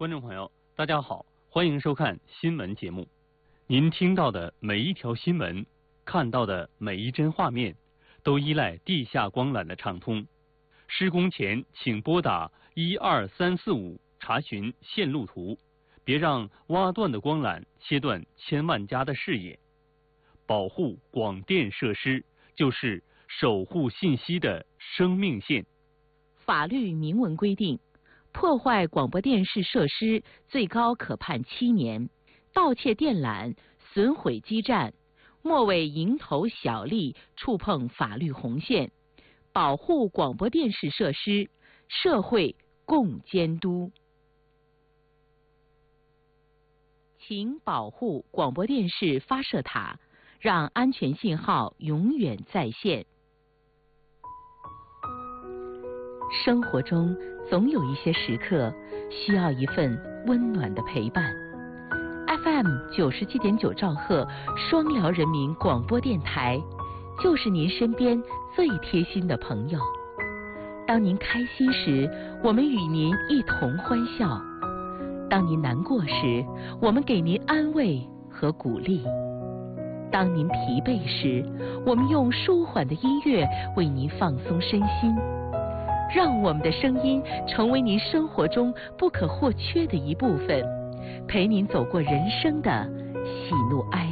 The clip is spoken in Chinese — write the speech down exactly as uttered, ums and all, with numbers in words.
观众朋友，大家好，欢迎收看新闻节目。您听到的每一条新闻，看到的每一帧画面，都依赖地下光缆的畅通。施工前请拨打一二三四五查询线路图，别让挖断的光缆切断千万家的视野。保护广电设施就是守护信息的生命线。 法律明文规定，破坏广播电视设施最高可判七年，盗窃电缆、损毁基站，莫为蝇头小利触碰法律红线。保护广播电视设施，社会共监督。请保护广播电视发射塔，让安全信号永远在线。生活中总有一些时刻需要一份温暖的陪伴。F M 九十七点九兆赫双辽人民广播电台，就是您身边最贴心的朋友。当您开心时，我们与您一同欢笑；当您难过时，我们给您安慰和鼓励；当您疲惫时，我们用舒缓的音乐为您放松身心。让我们的声音成为您生活中不可或缺的一部分，陪您走过人生的喜怒哀